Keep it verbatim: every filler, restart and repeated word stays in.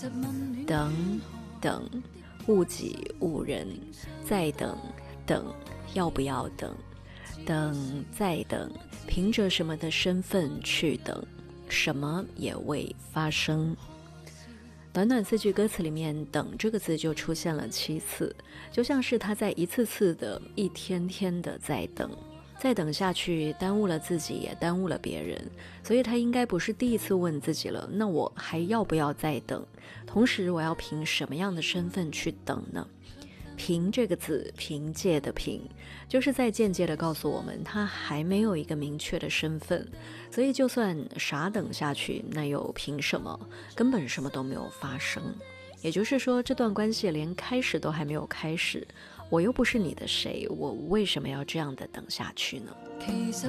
等等，误己误人，再等等，要不要等？等再等，凭着什么的身份去等？什么也未发生。短短四句歌词里面，等这个字就出现了七次，就像是他在一次次的一天天的在等，再等下去耽误了自己也耽误了别人，所以他应该不是第一次问自己了，那我还要不要再等？同时我要凭什么样的身份去等呢？凭这个字，凭借的凭，就是在间接的告诉我们他还没有一个明确的身份，所以就算傻等下去，那又凭什么？根本什么都没有发生。也就是说，这段关系连开始都还没有开始，我又不是你的谁，我为什么要这样的等下去呢？ 其實